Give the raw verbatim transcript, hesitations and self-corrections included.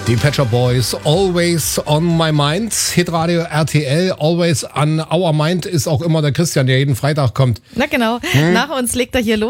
Die Pet Shop Boys, Always on My Mind. Hitradio R T L, Always on Our Mind ist auch immer der Christian, der jeden Freitag kommt. Na genau, hm? Nach uns legt er hier los.